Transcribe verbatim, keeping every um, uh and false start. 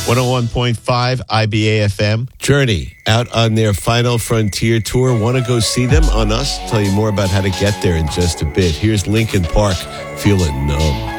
one oh one point five I B A F M. Journey out on their Final Frontier tour. Want to go see them? On us. Tell you more about how to get there in just a bit. Here's Linkin Park, Feeling Numb.